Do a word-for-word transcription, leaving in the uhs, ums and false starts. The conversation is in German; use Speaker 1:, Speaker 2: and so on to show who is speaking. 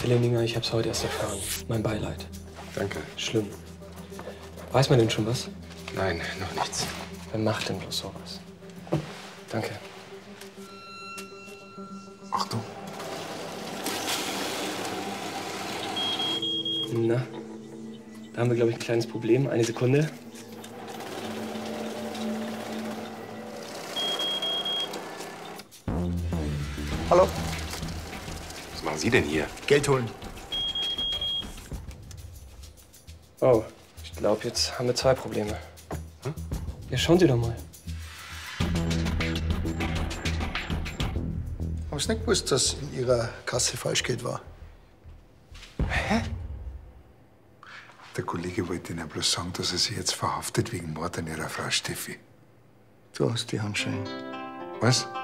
Speaker 1: Herr Lenninger, ich hab's heute erst erfahren. Mein Beileid.
Speaker 2: Danke.
Speaker 1: Schlimm. Weiß man denn schon was?
Speaker 2: Nein, noch nichts.
Speaker 1: Wer macht denn bloß sowas? Danke.
Speaker 2: Achtung.
Speaker 1: Na, da haben wir, glaube ich, ein kleines Problem. Eine Sekunde.
Speaker 3: Hallo?
Speaker 2: Was machen Sie denn hier?
Speaker 3: Geld holen.
Speaker 1: Oh, ich glaube, jetzt haben wir zwei Probleme.
Speaker 2: Hm?
Speaker 1: Ja, schauen Sie doch mal.
Speaker 3: Haben Sie nicht gewusst, dass in Ihrer Kasse Falschgeld war?
Speaker 2: Hä?
Speaker 4: Der Kollege wollte Ihnen bloß sagen, dass er Sie jetzt verhaftet wegen Mord an Ihrer Frau Steffi.
Speaker 3: Du hast die Handschellen.
Speaker 4: Was?